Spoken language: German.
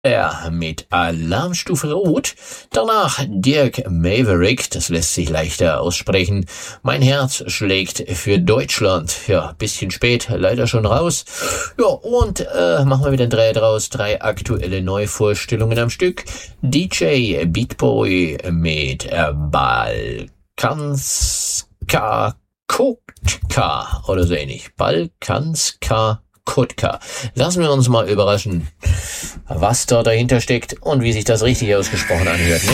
Mit Alarmstufe Rot. Danach Dirk Maverick, das lässt sich leichter aussprechen. Mein Herz schlägt für Deutschland. Ja, bisschen spät, leider schon raus. Ja, und machen wir wieder einen Dreier draus. 3 aktuelle Neuvorstellungen am Stück. DJ Beatboy mit Balkanska Kotka oder so ähnlich. Balkanska Kotka. Lassen wir uns mal überraschen, was da dahinter steckt und wie sich das richtig ausgesprochen anhört.